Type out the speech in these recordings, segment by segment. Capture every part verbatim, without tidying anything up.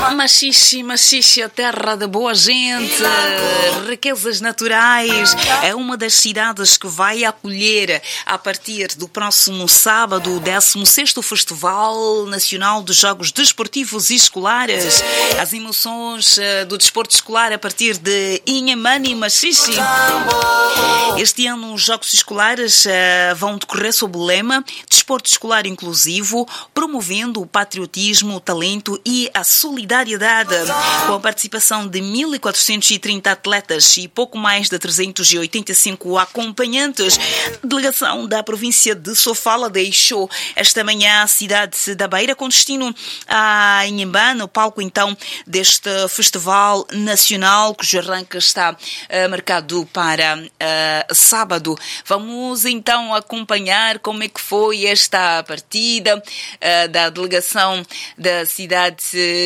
Machixe, Machixe, a terra da boa gente, riquezas naturais. É uma das cidades que vai acolher, a partir do próximo sábado, o décimo sexto Festival Nacional dos Jogos Desportivos e Escolares. As emoções do desporto escolar a partir de Inhambane e Machixe. Este ano os Jogos Escolares vão decorrer sob o lema Desporto Escolar Inclusivo, promovendo o patriotismo, o talento e a solidariedade, com a participação de mil quatrocentos e trinta atletas e pouco mais de trezentos e oitenta e cinco acompanhantes. A delegação da província de Sofala deixou esta manhã a cidade da Beira com destino a Inhambane, o palco então deste festival nacional, cujo arranque está uh, marcado para uh, sábado. Vamos então acompanhar como é que foi esta partida uh, da delegação da cidade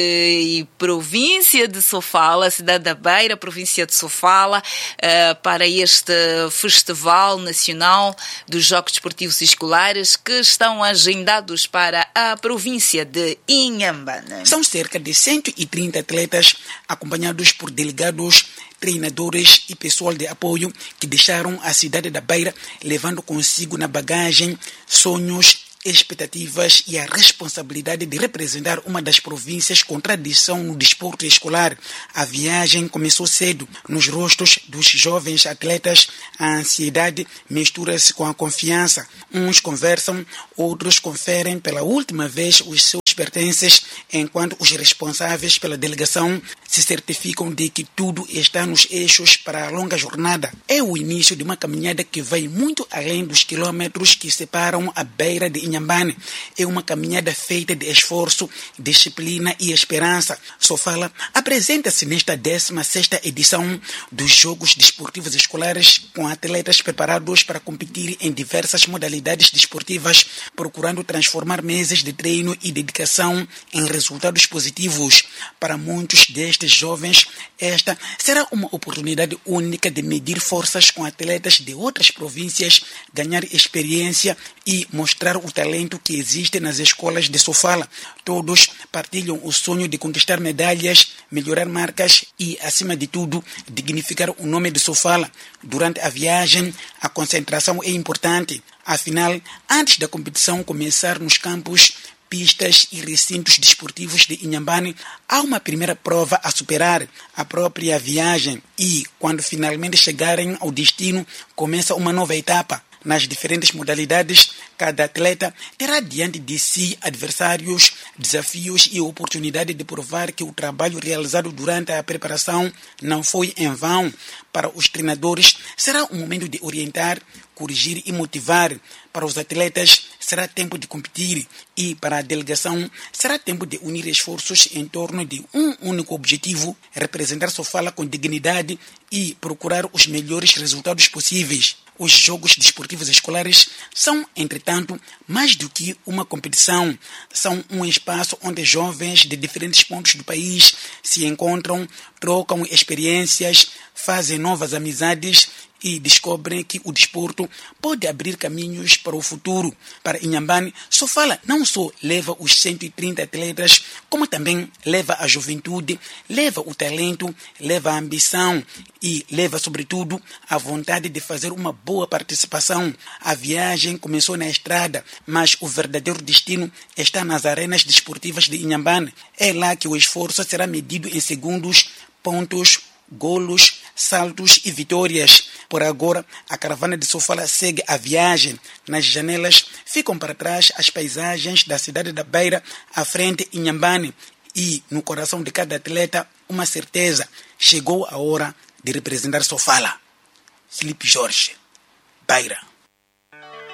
e província de Sofala, cidade da Beira, província de Sofala, uh, para este Festival Nacional dos Jogos Desportivos e Escolares que estão agendados para a província de Inhambane. São cerca de cento e trinta atletas acompanhados por delegados, treinadores e pessoal de apoio que deixaram a cidade da Beira levando consigo na bagagem sonhos, expectativas e a responsabilidade de representar uma das províncias com tradição no desporto escolar. A viagem começou cedo. Nos rostos dos jovens atletas, a ansiedade mistura-se com a confiança. Uns conversam, outros conferem pela última vez os seus pertences, enquanto os responsáveis pela delegação se certificam de que tudo está nos eixos para a longa jornada. É o início de uma caminhada que vai muito além dos quilômetros que separam a Beira de Inhambane. É uma caminhada feita de esforço, disciplina e esperança. Sofala apresenta-se nesta décima sexta edição dos Jogos Desportivos Escolares com atletas preparados para competir em diversas modalidades desportivas, procurando transformar meses de treino e dedicação em resultados positivos. Para muitos destes jovens, esta será uma oportunidade única de medir forças com atletas de outras províncias, ganhar experiência e mostrar o talento que existe nas escolas de Sofala. Todos partilham o sonho de conquistar medalhas, melhorar marcas e, acima de tudo, dignificar o nome de Sofala. Durante a viagem, a concentração é importante. Afinal, antes da competição começar nos campos, pistas e recintos desportivos de Inhambane, há uma primeira prova a superar, a própria viagem, e, quando finalmente chegarem ao destino, começa uma nova etapa. Nas diferentes modalidades, cada atleta terá diante de si adversários, desafios e oportunidade de provar que o trabalho realizado durante a preparação não foi em vão. Para os treinadores, será um momento de orientar, corrigir e motivar. Para os atletas, será tempo de competir. E para a delegação, será tempo de unir esforços em torno de um único objetivo: representar Sofala com dignidade e procurar os melhores resultados possíveis. Os Jogos Desportivos Escolares são, entretanto, mais do que uma competição. São um espaço onde jovens de diferentes pontos do país se encontram, trocam experiências, fazem novas amizades e descobrem que o desporto pode abrir caminhos para o futuro. Para Inhambane, Sofala não só leva os cento e trinta atletas, como também leva a juventude, leva o talento, leva a ambição e leva, sobretudo, a vontade de fazer uma boa participação. A viagem começou na estrada, mas o verdadeiro destino está nas arenas desportivas de Inhambane. É lá que o esforço será medido em segundos, pontos, golos, saltos e vitórias. Por agora, a caravana de Sofala segue a viagem. Nas janelas ficam para trás as paisagens da cidade da Beira, à frente Inhambane, e no coração de cada atleta uma certeza: chegou a hora de representar Sofala. Filipe Jorge, Beira.